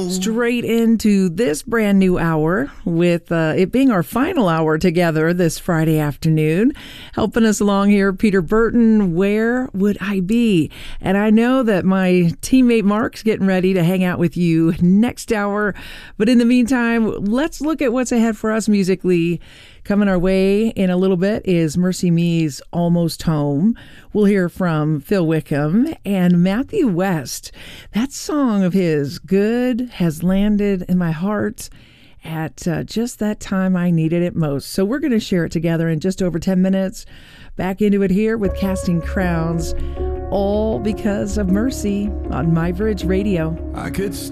Straight into this brand new hour with it being our final hour together this Friday afternoon. Helping us along here, Peter Burton, Where Would I Be? And I know that my teammate Mark's getting ready to hang out with you next hour. But in the meantime, let's look at what's ahead for us musically. Coming our way in a little bit is MercyMe's Almost Home. We'll hear from Phil Wickham and Matthew West. That song of his, Good, has landed in my heart at just that time I needed it most. So we're going to share it together in just over 10 minutes. Back into it here with Casting Crowns, all because of Mercy on My Bridge Radio. I could